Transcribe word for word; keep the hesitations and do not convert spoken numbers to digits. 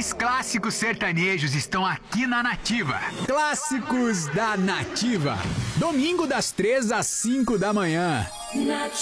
melhores clássicos sertanejos estão aqui na Nativa. Clássicos da Nativa. Domingo das três às cinco da manhã. Nativa.